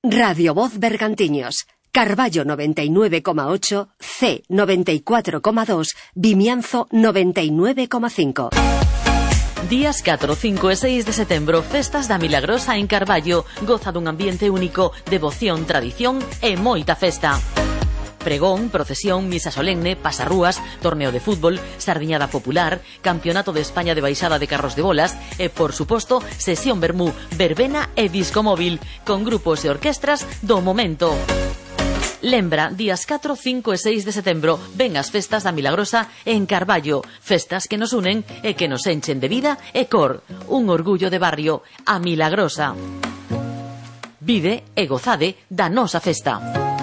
Radio Voz Bergantiños, Carballo 99,8, C 94,2, Vimianzo 99,5. Días 4, 5 e 6 de setembro, festas da Milagrosa en Carballo. Goza dun ambiente único, devoción, tradición e moita festa. Pregón, procesión, misa solemne, pasarrúas, torneo de fútbol, sardiñada popular, campeonato de España de baixada de carros de bolas e, por suposto, sesión vermú, verbena e disco móvil, con grupos e orquestras do momento. Lembra, días 4, 5 e 6 de setembro, ven as festas da Milagrosa en Carballo. Festas que nos unen e que nos enchen de vida e cor. Un orgullo de barrio, a Milagrosa. Vide e gozade da nosa festa.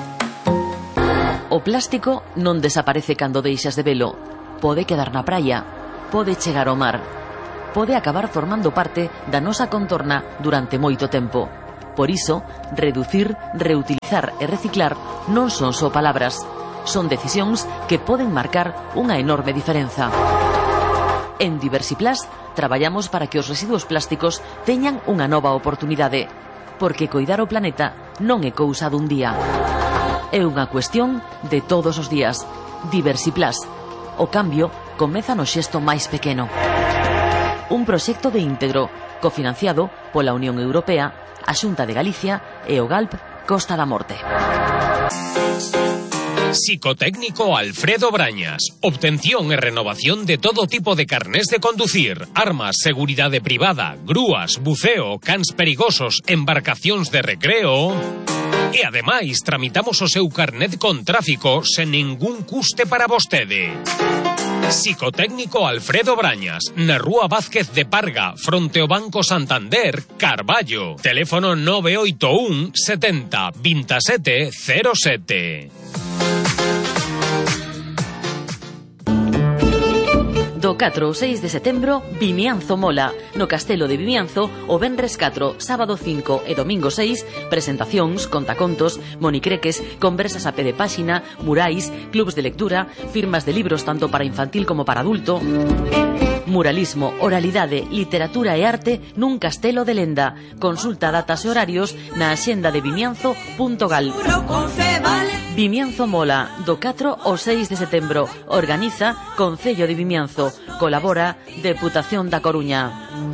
O plástico non desaparece cando deixas de velo. Pode quedar na praia, pode chegar ao mar, pode acabar formando parte da nosa contorna durante moito tempo. Por iso, reducir, reutilizar e reciclar non son só palabras, son decisións que poden marcar unha enorme diferenza. En Diversiplast traballamos para que os residuos plásticos teñan unha nova oportunidade, porque coidar o planeta non é cousa dun día. É unha cuestión de todos os días. Diversiplast. O cambio comeza no xesto máis pequeno. Un proxecto de íntegro, cofinanciado pola Unión Europea, a Xunta de Galicia e o GALP Costa da Morte. Psicotécnico Alfredo Brañas. Obtención e renovación de todo tipo de carnés de conducir, armas, seguridade privada, grúas, buceo, cans perigosos, embarcacións de recreo. E ademais tramitamos o seu carnet con tráfico sen ningún custe para vostede. Psicotécnico Alfredo Brañas, na Rúa Vázquez de Parga, fronte ao Banco Santander, Carballo. Teléfono 981 70 27 07. Do 4 ao 6 de setembro, Vimianzo Mola. No Castelo de Vimianzo, o venres 4, sábado 5 e domingo 6, presentacións, contacontos, monicreques, conversas a pé de páxina, murais, clubs de lectura, firmas de libros tanto para infantil como para adulto, muralismo, oralidade, literatura e arte nun castelo de lenda. Consulta datas e horarios na axenda de vimianzo.gal. Vimianzo Mola, do 4 ao 6 de setembro. Organiza Concello de Vimianzo. Colabora Deputación da Coruña.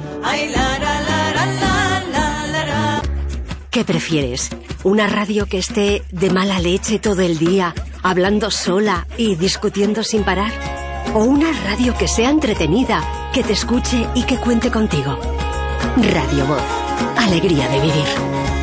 ¿Qué prefieres? ¿Una radio que esté de mala leche todo el día, hablando sola y discutiendo sin parar? ¿O una radio que sea entretenida, que te escuche y que cuente contigo? Radio Voz. Alegría de vivir.